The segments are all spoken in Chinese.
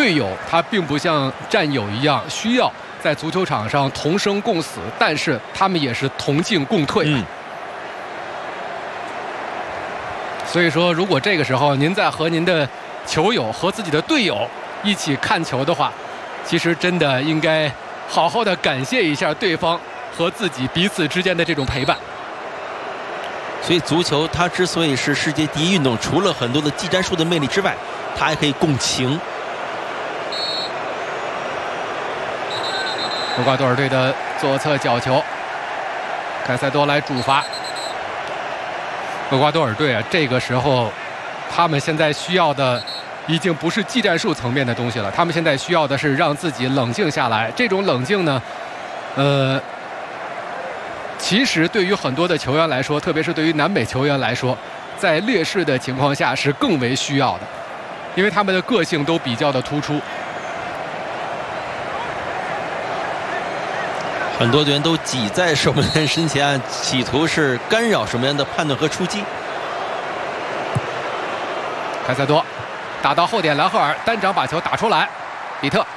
队友他并不像战友一样需要在足球场上同生共死，但是他们也是同进共退。所以说，如果这个时候您在和您的球友和自己的队友一起看球的话，其实真的应该好好的感谢一下对方和自己彼此之间的这种陪伴。 所以足球它之所以是世界第一运动，除了很多的技战术的魅力之外，它还可以共情。 厄瓜多尔队的左侧角球，凯塞多来主罚。厄瓜多尔队啊，这个时候他们现在需要的已经不是技战术层面的东西了，他们现在需要的是让自己冷静下来。这种冷静呢，其实对于很多的球员来说，特别是对于南美球员来说，在劣势的情况下是更为需要的，因为他们的个性都比较的突出。 很多队员都挤在守门员身前，企图是干扰守门员的判断和出击。 凯塞多打到后点，兰赫尔单掌把球打出来，比特。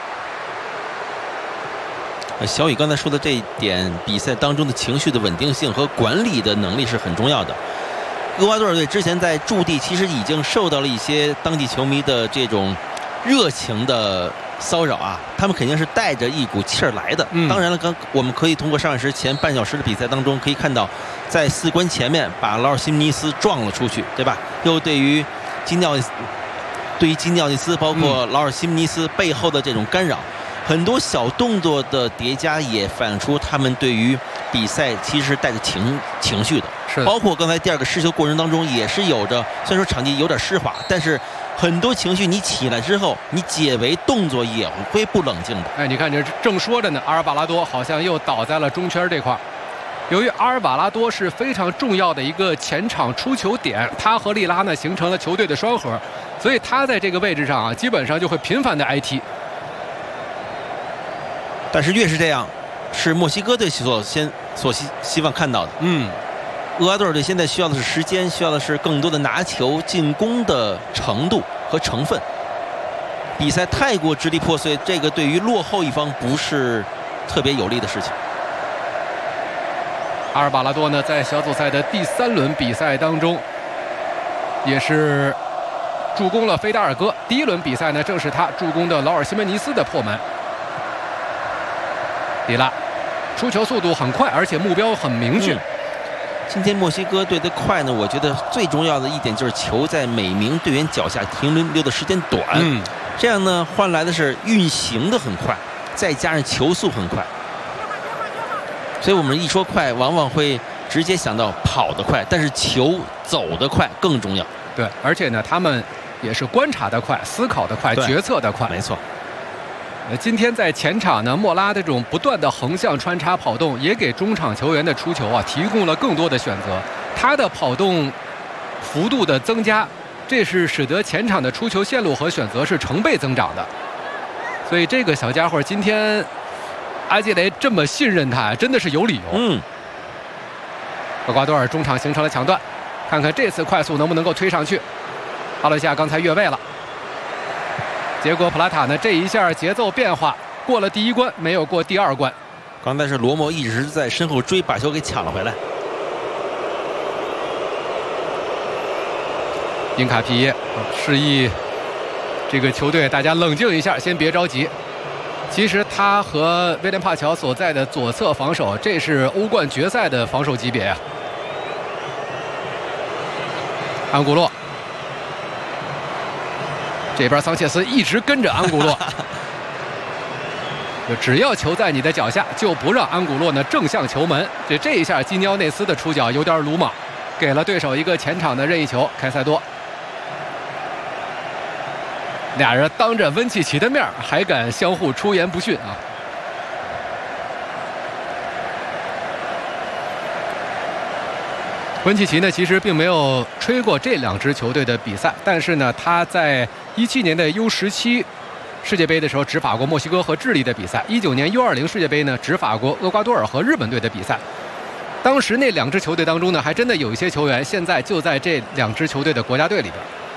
小雨刚才说的这一点，比赛当中的情绪的稳定性和管理的能力是很重要的。厄瓜多尔队之前在驻地其实已经受到了一些当地球迷的这种热情的骚扰啊，他们肯定是带着一股气儿来的。当然了，我们可以通过上半时前半小时的比赛当中可以看到，在4关前面把劳尔·西门尼斯撞了出去，对吧？又对于基尼奥内斯包括劳尔·西门尼斯背后的这种干扰，很多小动作的叠加也反映出他们对于比赛其实是带着情绪的。 是， 包括刚才第2个失球过程当中也是有着，虽然说场地有点湿滑，但是很多情绪你起来之后，你解围动作也会不冷静的。 哎，你看这正说着呢，阿尔瓦拉多好像又倒在了中圈这块。由于阿尔瓦拉多是非常重要的一个前场出球点，他和利拉呢形成了球队的双核，所以他在这个位置上啊，基本上就会频繁的挨踢。 但是越是这样，是墨西哥队所希望看到的。厄瓜多尔队现在需要的是时间，需要的是更多的拿球进攻的程度和成分。比赛太过支离破碎，这个对于落后一方不是特别有利的事情。 阿尔瓦拉多呢，在小组赛的第3轮比赛当中，也是助攻了菲达尔戈。第1轮比赛呢，正是他助攻的劳尔·西门尼斯的破门。迪拉出球速度很快，而且目标很明确。 今天墨西哥队的快呢，我觉得最重要的一点就是球在每名队员脚下停留的时间短，这样呢换来的是运行的很快，再加上球速很快。所以我们一说快，往往会直接想到跑得快，但是球走得快更重要。 对，而且呢，他们也是观察得快、思考得快、决策得快。 没错。 今天在前场呢，莫拉这种不断的横向穿插跑动，也给中场球员的出球啊提供了更多的选择。他的跑动幅度的增加，这是使得前场的出球线路和选择是成倍增长的。所以这个小家伙今天阿基雷这么信任他，真的是有理由。厄瓜多尔中场形成了抢断，看看这次快速能不能够推上去。阿伦西亚刚才越位了。结果普拉塔呢，这一下节奏变化，过了第1关，没有过第2关。 刚才是罗莫一直在身后追，把球给抢了回来。 因卡皮耶示意这个球队大家冷静一下，先别着急。其实他和威廉帕乔所在的左侧防守，这是欧冠决赛的防守级别啊。安古洛。这边桑切斯一直跟着安古洛，就只要球在你的脚下，就不让安古洛呢正向球门。这一下基尼奥内斯的出脚有点鲁莽，给了对手一个前场的任意球。凯塞多，俩人当着温契奇的面还敢相互出言不逊啊！温契奇呢，其实并没有吹过这2支球队的比赛，但是呢，他在17年的 U17 世界杯的时候执法过墨西哥和智利的比赛，19年 U20 世界杯呢执法过厄瓜多尔和日本队的比赛。当时那2支球队当中呢，还真的有一些球员现在就在这2支球队的国家队里边。